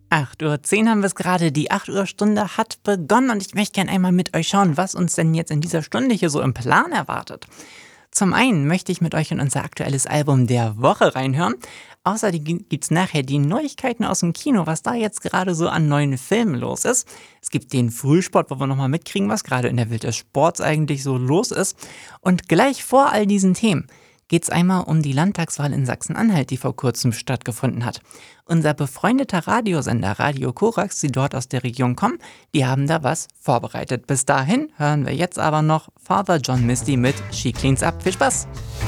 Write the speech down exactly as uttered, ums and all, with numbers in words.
acht Uhr zehn haben wir es gerade. Die acht Uhr Stunde hat begonnen und ich möchte gerne einmal mit euch schauen, was uns denn jetzt in dieser Stunde hier so im Plan erwartet. Zum einen möchte ich mit euch in unser aktuelles Album der Woche reinhören. Außerdem gibt es nachher die Neuigkeiten aus dem Kino, was da jetzt gerade so an neuen Filmen los ist. Es gibt den Frühsport, wo wir nochmal mitkriegen, was gerade in der Welt des Sports eigentlich so los ist. Und gleich vor all diesen Themen geht es einmal um die Landtagswahl in Sachsen-Anhalt, die vor kurzem stattgefunden hat. Unser befreundeter Radiosender Radio Korax, die dort aus der Region kommen, die haben da was vorbereitet. Bis dahin hören wir jetzt aber noch Father John Misty mit She Cleans Up. Viel Spaß!